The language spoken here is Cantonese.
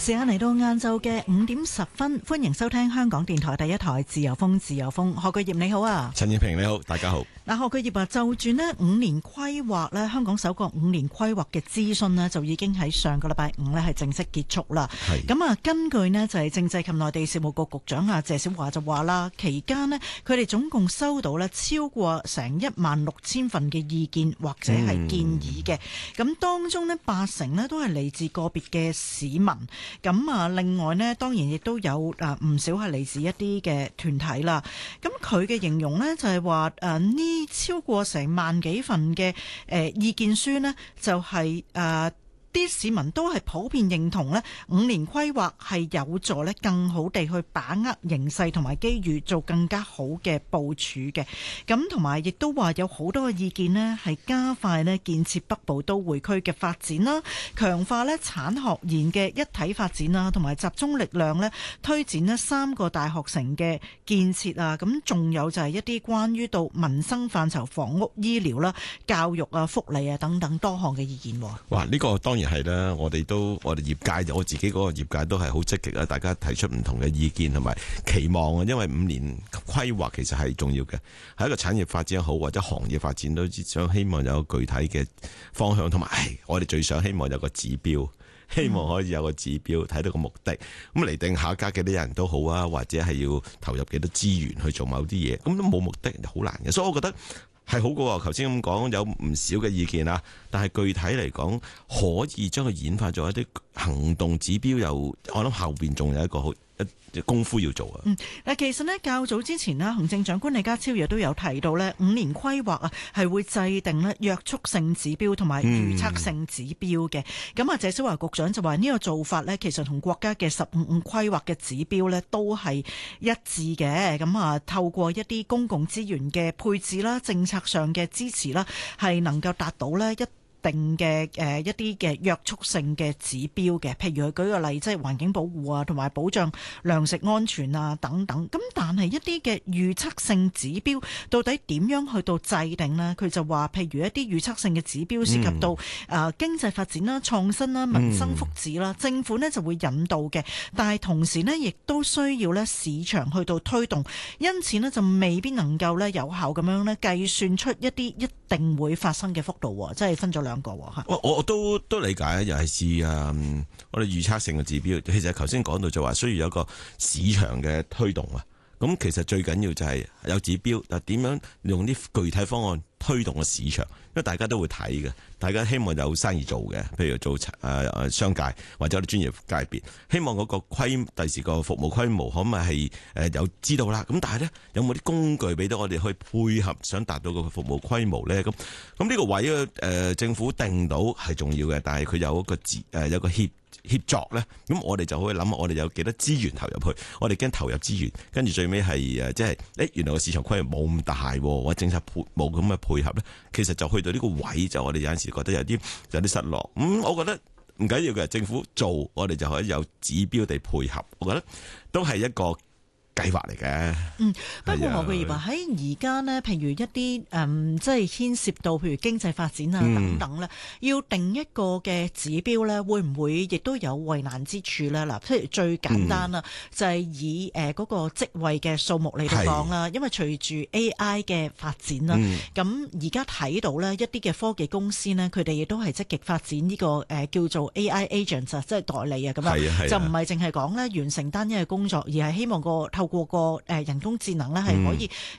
時間嚟到晏晝嘅5:10，歡迎收聽香港電台第一台自由風。自由風，何巨業你好啊， 陳燕平你好，大家好。 嗱，何巨業啊，就住呢5年規劃呢，香港首個5年規劃嘅諮詢呢，就已經喺上個禮拜5呢係正式結束啦。咁啊，根據呢就係政制及內地事務局局長啊謝小華就話啦，期間呢，佢哋總共收到呢超過成16000份嘅意見或者係建議嘅。咁當中呢80%呢都係嚟自個別嘅市民。咁啊，另外呢，當然亦都有唔少係嚟自一啲嘅團體啦。咁佢嘅形容呢，就係話呢超過成萬幾份嘅意見書呢，就係啲市民都係普遍認同呢5年規劃係有助呢更好地去把握形勢同埋機遇，做更加好嘅部署嘅。咁同埋亦都話有好多嘅意見呢係加快呢建設北部都會區嘅發展啦，強化呢產學研嘅一體發展啦，同埋集中力量呢推展呢3個大學城嘅建設啊。咁仲有就係一啲關於到民生範疇、房屋、醫療啦、教育啊、福利啊等等多項嘅意見。 哇！呢個當然係啦，我哋業界，我自己嗰個業界都係好積極啦，大家提出唔同嘅意見同埋期望啊。因為5年規劃其實係重要嘅，係一個產業發展好或者行業發展都想希望有具體嘅方向，同埋我哋最想希望有個指標，希望可以有個指標睇到個目的，咁嚟定下加幾多人都好啊，或者係要投入幾多資源去做某啲嘢，咁都冇目的好難嘅，所以我覺得係好嘅。頭先咁講有唔少嘅意見啊，但係具體嚟講可以將佢演化咗一啲行動指標，我諗後邊仲有一個好功夫要做啊。 嗱，其實呢，較早之前呢，行政長官李家超亦都有提到呢5年規劃啊係會制定呢約束性指標同埋預測性指標嘅。咁啊，謝小華局長就話呢個做法呢，其實同國家嘅15規劃嘅指標呢都係一致嘅。咁啊，透過一啲公共資源嘅配置啦、政策上嘅支持啦，係能夠達到呢一定嘅一啲嘅約束性嘅指標嘅，譬如佢舉個例，即係環境保護啊，同埋保障糧食安全啊等等。咁但係一啲嘅預測性指標到底點樣去到制定呢？佢就話，譬如一啲預測性嘅指標涉及到經濟發展啦、創新啦、民生福祉啦，政府呢就會引導嘅，但係同時呢亦都需要呢市場去到推動，因此呢就未必能夠呢有效咁樣呢計算出一啲一定會發生嘅幅度，即係分咗兩個嚇。 我都理解，尤其是我哋預測性嘅指標，其實頭先講到就話需要有一個市場嘅推動啊。咁其實最緊要就係有指標，但點樣用啲具體方案推動個市場？因為大家都會睇嘅，大家希望有生意做嘅，譬如做商界或者啲專業界別，希望嗰個第時個服務規模可唔可以係有知道啦？咁但係咧有冇啲工具俾到我哋去配合，想達到個服務規模咧？咁呢個位政府定到係重要嘅，但係佢有一個有個協作咧，咁我哋就可以諗，我哋有幾多資源投入去？我哋驚投入資源，跟住最尾係即係原來個市場規模冇咁大，或者政策冇咁嘅配合咧，其實就去到呢個位，就我哋有陣時覺得有啲失落。我覺得唔緊要嘅，政府做，我哋就可以有指標地配合。我覺得都係一個計劃嚟嘅。 不過何巨業話喺而家呢，譬如一啲即係牽涉到譬如經濟發展啊等等呢，要定一個嘅指標呢，會唔會亦都有為難之處呢？嗱，譬如最簡單啦，就係以嗰個職位嘅數目嚟到講啦，因為隨住 AI 嘅發展啦，咁而家睇到呢一啲嘅科技公司呢，佢哋亦都係積極發展呢個叫做 AI agent 即係代理啊咁樣，就唔係淨係講呢完成單一嘅工作，而係希望透過個人工智能咧係可以